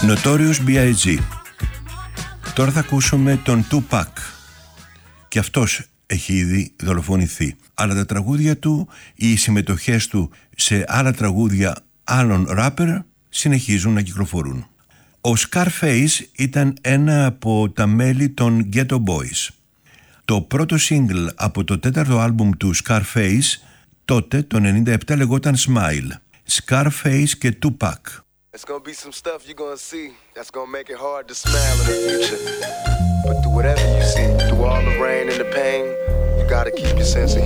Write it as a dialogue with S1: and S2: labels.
S1: Notorious B.I.G. Τώρα θα ακούσουμε τον Tupac. Και αυτός έχει ήδη δολοφονηθεί. Αλλά τα τραγούδια του, οι συμμετοχές του σε άλλα τραγούδια άλλων ράπερ συνεχίζουν να κυκλοφορούν. Ο Scarface ήταν ένα από τα μέλη των Ghetto Boys. Το πρώτο single από το τέταρτο άλμπουμ του Scarface τότε το 97 λεγόταν Smile. Scarface και Tupac.
S2: It's gonna be some stuff you're gonna see that's gonna make it hard to smile in the future. But through whatever you see, through all the rain and the pain, you gotta keep your sense of